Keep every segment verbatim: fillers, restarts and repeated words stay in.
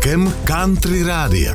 vlakem Country Rádia.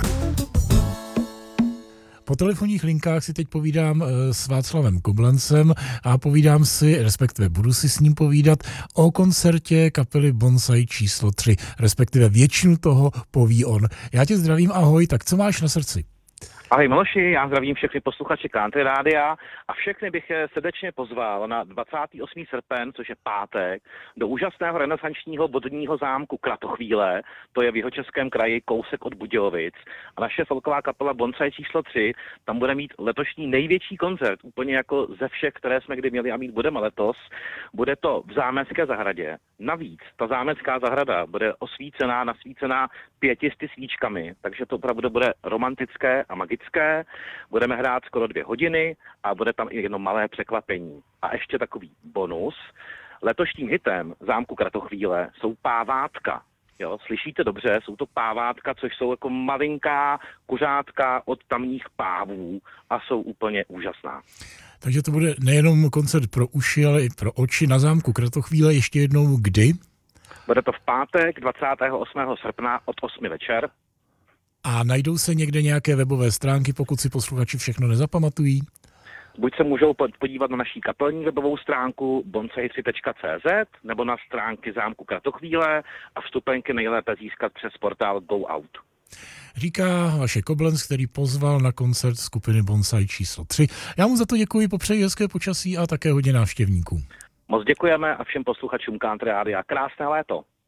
Po telefonních linkách si teď povídám s Václavem Koblencem a povídám si, respektive budu si s ním povídat o koncertě kapely Bonsai číslo tři, respektive většinu toho poví on. Já tě zdravím, ahoj, tak co máš na srdci? Ahoj Miloši, já zdravím všechny posluchače Country Rádia a všechny bych je srdečně pozval na dvacátého osmého srpna, což je pátek, do úžasného renesančního vodního zámku Kratochvíle, to je v Jihočeském kraji kousek od Budějovic. A naše folková kapela Bonsai číslo tři tam bude mít letošní největší koncert, úplně jako ze všech, které jsme kdy měli a mít budeme letos. Bude to v Zámecké zahradě. Navíc ta Zámecká zahrada bude osvícená, nasvícená pětisty svíčkami, takže to opravdu bude romantické a magické. Budeme hrát skoro dvě hodiny a bude tam i jedno malé překvapení. A ještě takový bonus. Letošním hitem zámku Kratochvíle jsou pávátka. Jo, slyšíte dobře, jsou to pávátka, což jsou jako malinká kuřátka od tamních pávů a jsou úplně úžasná. Takže to bude nejenom koncert pro uši, ale i pro oči na zámku Kratochvíle. Ještě jednou kdy? Bude to v pátek dvacátého osmého srpna od osmi večer. A najdou se někde nějaké webové stránky, pokud si posluchači všechno nezapamatují? Buď se můžou podívat na naší kapelní webovou stránku bonsai tři tečka cé zet nebo na stránky zámku Kratochvíle a vstupenky nejlépe získat přes portál Go Out. Říká Vašek Koblenc, který pozval na koncert skupiny Bonsai číslo tři. Já mu za to děkuji, popřeji hezké počasí a také hodně návštěvníků. Moc děkujeme a všem posluchačům Country Rádia krásné léto.